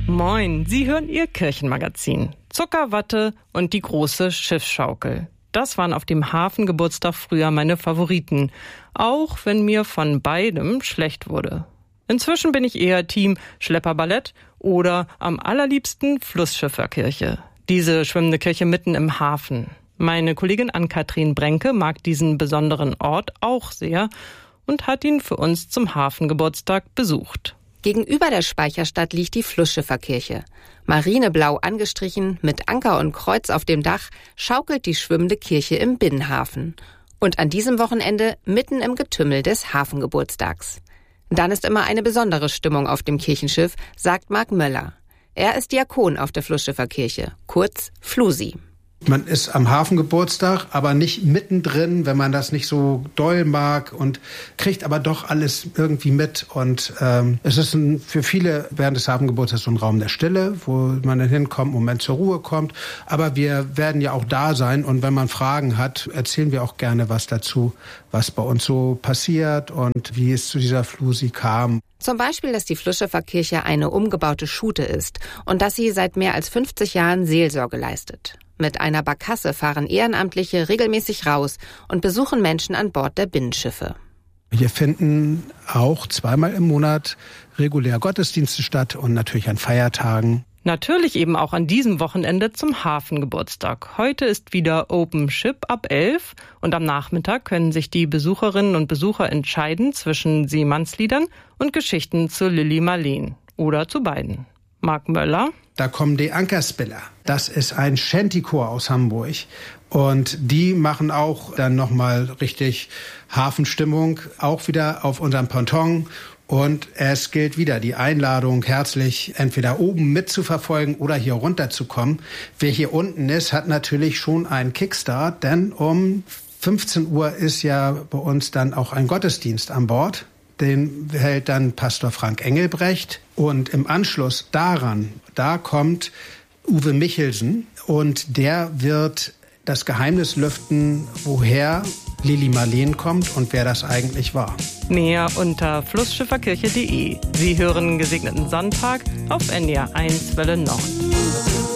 Moin, Sie hören Ihr Kirchenmagazin. Zucker, Watte und die große Schiffsschaukel. Das waren auf dem Hafengeburtstag früher meine Favoriten, auch wenn mir von beidem schlecht wurde. Inzwischen bin ich eher Team Schlepperballett oder am allerliebsten Flussschifferkirche. Diese schwimmende Kirche mitten im Hafen. Meine Kollegin Ann-Kathrin Brenke mag diesen besonderen Ort auch sehr und hat ihn für uns zum Hafengeburtstag besucht. Gegenüber der Speicherstadt liegt die Flussschifferkirche. Marineblau angestrichen, mit Anker und Kreuz auf dem Dach, schaukelt die schwimmende Kirche im Binnenhafen. Und an diesem Wochenende mitten im Getümmel des Hafengeburtstags. Dann ist immer eine besondere Stimmung auf dem Kirchenschiff, sagt Marc Möller. Er ist Diakon auf der Flussschifferkirche, kurz Flusi. Man ist am Hafengeburtstag, aber nicht mittendrin, wenn man das nicht so doll mag und kriegt aber doch alles irgendwie mit. Und es ist für viele während des Hafengeburtstags so ein Raum der Stille, wo man dann hinkommt, einen Moment zur Ruhe kommt. Aber wir werden ja auch da sein und wenn man Fragen hat, erzählen wir auch gerne was dazu, was bei uns so passiert und wie es zu dieser Flusi kam. Zum Beispiel, dass die Flussschifferkirche eine umgebaute Schute ist und dass sie seit mehr als 50 Jahren Seelsorge leistet. Mit einer Barkasse fahren Ehrenamtliche regelmäßig raus und besuchen Menschen an Bord der Binnenschiffe. Hier finden auch zweimal im Monat regulär Gottesdienste statt und natürlich an Feiertagen. Natürlich eben auch an diesem Wochenende zum Hafengeburtstag. Heute ist wieder Open Ship ab 11 und am Nachmittag können sich die Besucherinnen und Besucher entscheiden zwischen Seemannsliedern und Geschichten zu Lilli Marleen oder zu beiden. Marc Möller. Da kommen die Ankerspiller. Das ist ein Shantychor aus Hamburg. Und die machen auch dann nochmal richtig Hafenstimmung, auch wieder auf unserem Ponton. Und es gilt wieder die Einladung, herzlich entweder oben mitzuverfolgen oder hier runterzukommen. Wer hier unten ist, hat natürlich schon einen Kickstart, denn um 15 Uhr ist ja bei uns dann auch ein Gottesdienst an Bord. Den hält dann Pastor Frank Engelbrecht. Und im Anschluss daran, da kommt Uwe Michelsen und der wird das Geheimnis lüften, woher Lilli Marleen kommt und wer das eigentlich war. Mehr unter flussschifferkirche.de. Sie hören Gesegneten Sonntag auf NDR 1 Welle Nord.